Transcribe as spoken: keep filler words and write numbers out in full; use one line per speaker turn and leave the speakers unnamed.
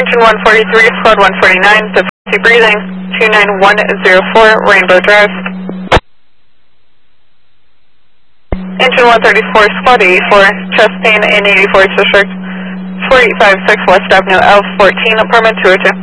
Engine one forty-three, squad one forty-nine, difficulty breathing, two nine one zero four, Rainbow Drive. Engine one thirty-four, squad eighty-four, chest pain in eighty-fourth district, four eight five six West Avenue, L fourteen, apartment two oh two.